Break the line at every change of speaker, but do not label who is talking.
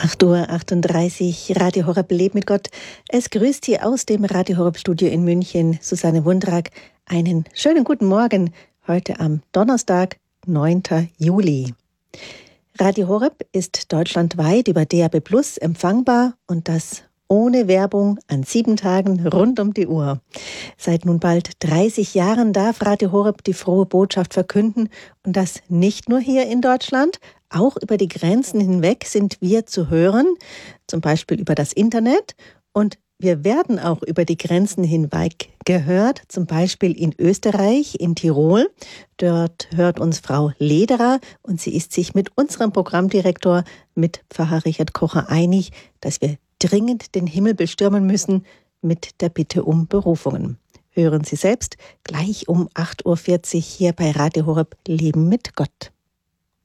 8:38 Uhr, Radio Horeb Leben mit Gott. Es grüßt Sie aus dem Radio Horeb Studio in München, Susanne Wundrak. Einen schönen guten Morgen, heute am Donnerstag, 9. Juli. Radio Horeb ist deutschlandweit über DAB+ empfangbar und das ohne Werbung an 7 Tagen rund um die Uhr. Seit nun bald 30 Jahren darf Radio Horeb die frohe Botschaft verkünden und das nicht nur hier in Deutschland, auch über die Grenzen hinweg sind wir zu hören, zum Beispiel über das Internet, und wir werden auch über die Grenzen hinweg gehört, zum Beispiel in Österreich, in Tirol. Dort hört uns Frau Lederer und sie ist sich mit unserem Programmdirektor, mit Pfarrer Richard Kocher, einig, dass wir dringend den Himmel bestürmen müssen mit der Bitte um Berufungen. Hören Sie selbst gleich um 8:40 Uhr hier bei Radio Horeb Leben mit Gott.